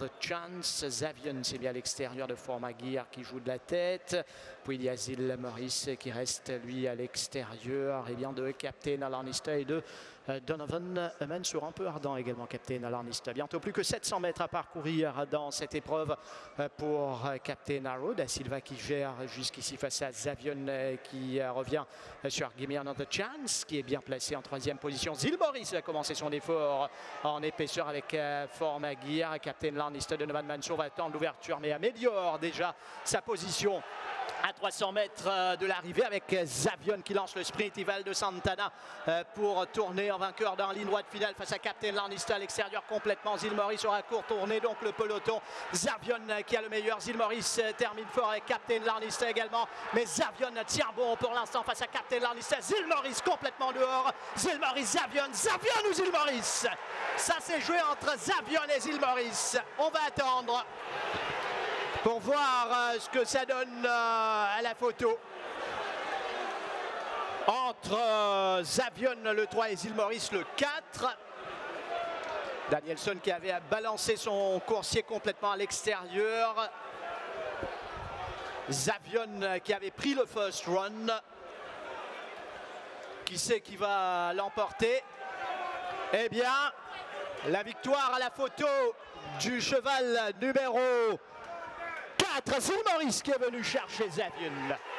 Another Chance. Zavion, c'est bien à l'extérieur de Formaguir qui joue de la tête. Puis il y a Zil Morris qui reste lui à l'extérieur. Et bien de Captain Alarnista et de Donovan Mansour, un peu ardent également Captain Alarnista. Bientôt plus que 700 mètres à parcourir dans cette épreuve pour Captain Arrow. Da Silva qui gère jusqu'ici face à Zavion qui revient sur Gimme Another Chance, qui est bien placé en troisième position. Zil Morris a commencé son effort en épaisseur avec Formaguir. Captain Alarnista de Donovan Mansour va attendre l'ouverture mais améliore déjà sa position à 300 mètres de l'arrivée avec Zavion qui lance le sprint. Ival de Santana pour tourner en vainqueur dans la ligne droite finale face à Captain Alarnista à l'extérieur complètement. Zil Morris aura court tourné donc le peloton. Zavion qui a le meilleur. Zil Morris termine fort avec Captain Alarnista également. Mais Zavion tient bon pour l'instant face à Captain Alarnista. Zil Morris complètement dehors. Zil Morris, Zavion, Zavion ou Zil Morris. Ça s'est joué entre Zavion et Zil Morris. On va attendre pour voir ce que ça donne à la photo entre Zavion le 3 et Zil Morris le 4. Danielson qui avait balancé son coursier complètement à l'extérieur. Zavion qui avait pris le first run. Qui c'est qui va l'emporter? Eh bien, la victoire à la photo du cheval numéro 4, Zil Morris qui est venu chercher Zavion.